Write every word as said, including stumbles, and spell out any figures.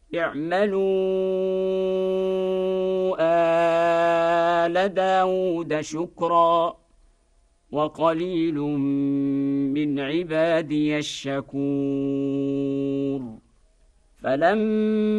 اعملوا آل داود شكرا وقليل من عبادي الشكور فلما